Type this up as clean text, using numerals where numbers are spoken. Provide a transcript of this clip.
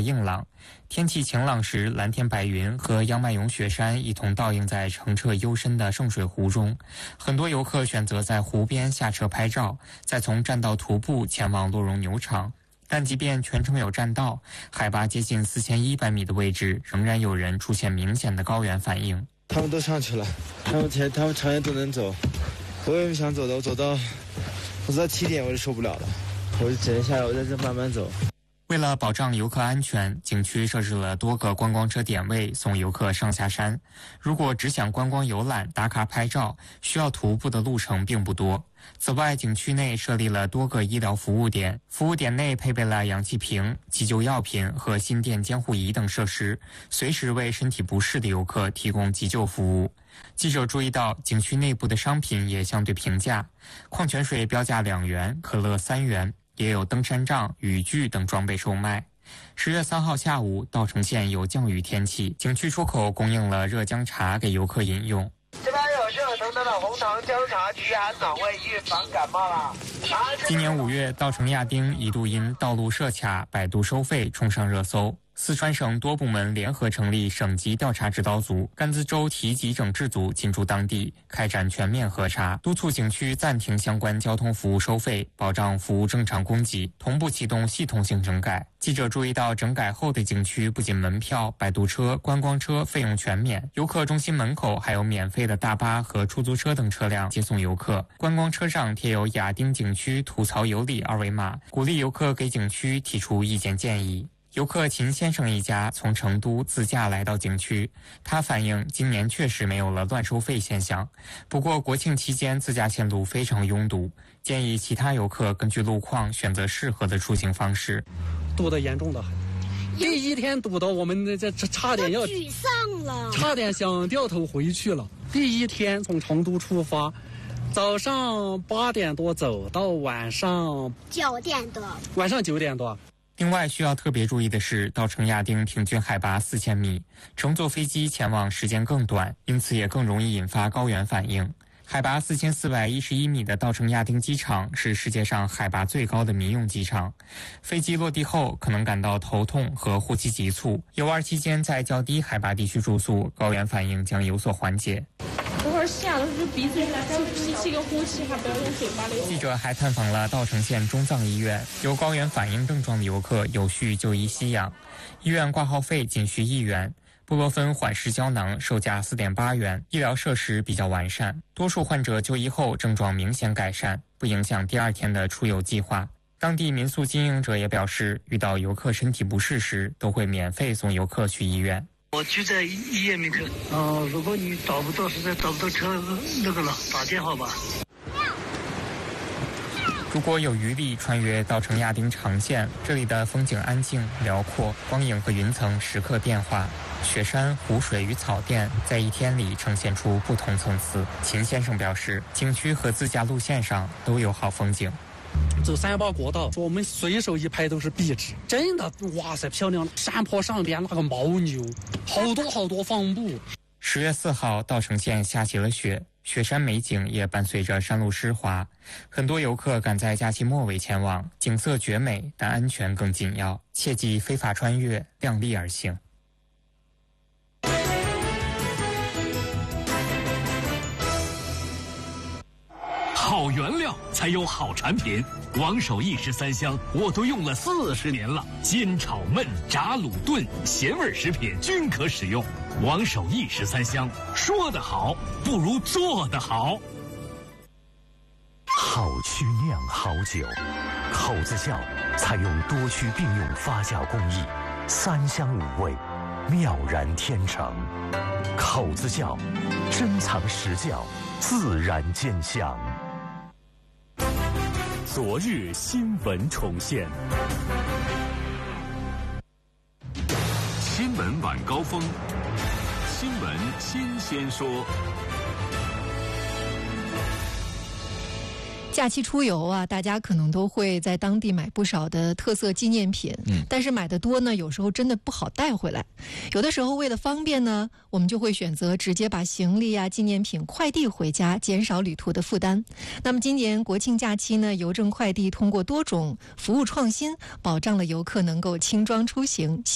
硬朗。天气晴朗时，蓝天白云和央迈勇雪山一同倒映在澄澈幽深的圣水湖中。很多游客选择在湖边下车拍照，再从栈道徒步前往洛绒牛场。但即便全程有栈道，海拔接近4100米的位置，仍然有人出现明显的高原反应。 他们都上去了，他们长远都能走，我也不想走的，我走到7点我就受不了了，我就只能下来，我在这慢慢走。 为了保障游客安全，景区设置了多个观光车点位送游客上下山。如果只想观光游览、打卡拍照，需要徒步的路程并不多。此外，景区内设立了多个医疗服务点，服务点内配备了氧气瓶、急救药品和心电监护仪等设施，随时为身体不适的游客提供急救服务。记者注意到，景区内部的商品也相对平价，矿泉水标价2元，可乐3元。也有登山杖、雨具等装备售卖。10月3号下午，稻城县有降雨天气，景区出口供应了热姜茶给游客饮用。 这边有热腾腾的红糖姜茶，驱寒暖胃，预防感冒啦。 今年5月，稻城亚丁一度因道路设卡、摆渡收费冲上热搜。四川省多部门联合成立省级调查指导组，甘孜州提级整治组进驻当地，开展全面核查，督促景区暂停相关交通服务收费，保障服务正常供给，同步启动系统性整改。记者注意到，整改后的景区不仅门票、摆渡车、观光车费用全免，游客中心门口还有免费的大巴和出租车等车辆接送游客。观光车上贴有亚丁景区吐槽有礼二维码，鼓励游客给景区提出意见建议。游客秦先生一家从成都自驾来到景区，他反映今年确实没有了乱收费现象，不过国庆期间自驾线路非常拥堵，建议其他游客根据路况选择适合的出行方式。 堵得严重的，第一天堵到我们这差点要沮丧了， 差点想掉头回去了。第一天从成都出发，早上8点多走到晚上 9点多， 晚上9点多。 另外需要特别注意的是，稻城亚丁平均海拔4000米，乘坐飞机前往时间更短，因此也更容易引发高原反应。海拔4411米的稻城亚丁机场是世界上海拔最高的民用机场。飞机落地后可能感到头痛和呼吸急促，游玩期间在较低海拔地区住宿，高原反应将有所缓解。 这会儿吸的是鼻子吸气跟呼气，还不要用嘴巴流。 记者还探访了稻城县中藏医院，有高原反应症状的游客有序就医吸氧，医院挂号费仅需1元。布洛芬缓释胶囊售价4.8元，医疗设施比较完善，多数患者就医后症状明显改善，不影响第2天的出游计划。当地民宿经营者也表示，遇到游客身体不适时，都会免费送游客去医院。 我就在医院门口。如果你实在找不到车了，打电话吧。 如果有余力穿越稻城亚丁长线，这里的风景安静辽阔，光影和云层时刻变化，雪山、湖水与草甸在一天里呈现出不同层次。秦先生表示，景区和自驾路线上都有好风景。 走3把国道，说我们随手一拍都是壁纸，真的哇塞漂亮！山坡上边那个牦牛，好多放牧。 10月4号，稻城县下起了雪，雪山美景也伴随着山路湿滑，很多游客赶在假期末尾前往，景色绝美，但安全更紧要，切忌非法穿越，量力而行。 好原料才有好产品，王守义13香我都用了40年了，煎炒焖炸卤炖咸味食品均可使用。王守义13香，说得好不如做得好。 好曲酿好酒，口子窖采用多区并用发酵工艺，3香5味，妙然天成。口子窖珍藏实窖，自然见香。 昨日新闻重现，新闻晚高峰，新闻新鲜说。 假期出游啊，大家可能都会在当地买不少的特色纪念品，但是买的多呢，有时候真的不好带回来。有的时候为了方便呢，我们就会选择直接把行李啊、纪念品快递回家，减少旅途的负担。那么今年国庆假期呢，邮政快递通过多种服务创新，保障了游客能够轻装出行。